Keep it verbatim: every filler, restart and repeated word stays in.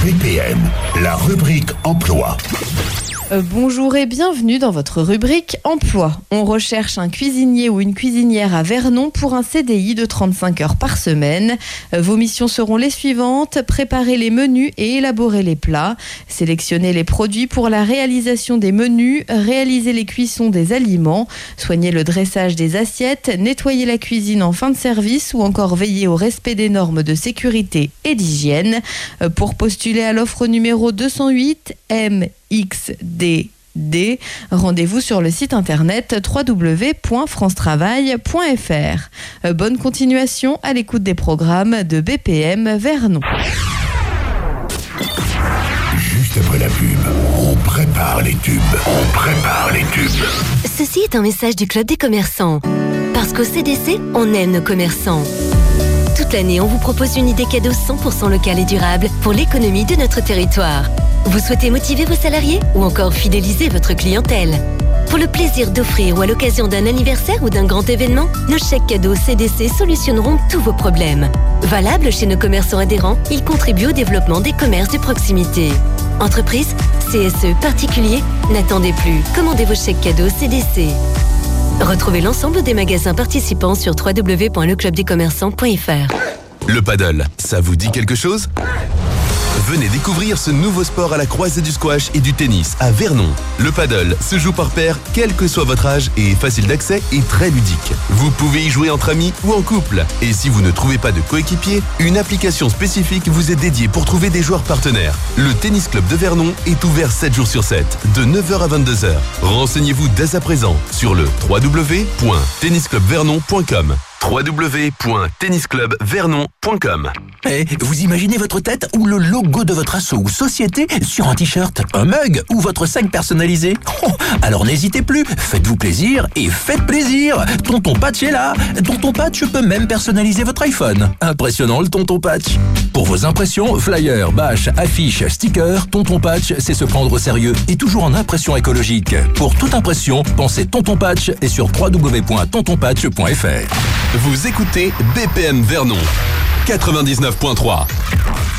B P M, la rubrique emploi. Euh, bonjour et bienvenue dans votre rubrique emploi. On recherche un cuisinier ou une cuisinière à Vernon pour un C D I de trente-cinq heures par semaine. Euh, vos missions seront les suivantes: préparer les menus et élaborer les plats, sélectionner les produits pour la réalisation des menus, réaliser les cuissons des aliments, soigner le dressage des assiettes, nettoyer la cuisine en fin de service ou encore veiller au respect des normes de sécurité et d'hygiène. Euh, pour postuler à l'offre numéro deux cent huit M X D D, rendez-vous sur le site internet w w w point france travail point f r. Euh, bonne continuation à l'écoute des programmes de B P M Vernon. Juste après la pub, on prépare les tubes. On prépare les tubes. Ceci est un message du Club des commerçants. Parce qu'au C D C, on aime nos commerçants. Toute l'année, on vous propose une idée cadeau cent pour cent locale et durable pour l'économie de notre territoire. Vous souhaitez motiver vos salariés ou encore fidéliser votre clientèle? Pour le plaisir d'offrir ou à l'occasion d'un anniversaire ou d'un grand événement, nos chèques cadeaux C D C solutionneront tous vos problèmes. Valable chez nos commerçants adhérents, ils contribuent au développement des commerces de proximité. Entreprises, C S E, particuliers, n'attendez plus. Commandez vos chèques cadeaux C D C. Retrouvez l'ensemble des magasins participants sur w w w point le club des commerçants point f r. Le paddle, ça vous dit quelque chose ? Venez découvrir ce nouveau sport à la croisée du squash et du tennis à Vernon. Le paddle se joue par paire, quel que soit votre âge, et est facile d'accès et très ludique. Vous pouvez y jouer entre amis ou en couple. Et si vous ne trouvez pas de coéquipier, une application spécifique vous est dédiée pour trouver des joueurs partenaires. Le Tennis Club de Vernon est ouvert sept jours sur sept, de neuf heures à vingt-deux heures. Renseignez-vous dès à présent sur le w w w point tennis club vernon point com. w w w point tennis club vernon point com. Eh, vous imaginez votre tête ou le logo de votre asso ou société sur un t-shirt, un mug ou votre sac personnalisé? Oh, alors n'hésitez plus, faites-vous plaisir et faites plaisir. Tonton Patch est là. Tonton Patch peut même personnaliser votre iPhone. Impressionnant le Tonton Patch. Pour vos impressions, flyers, bâches, affiches, stickers, Tonton Patch sait se prendre au sérieux et toujours en impression écologique. Pour toute impression, pensez Tonton Patch et sur w w w point tonton patch point f r. Vous écoutez B P M Vernon quatre-vingt-dix-neuf point trois.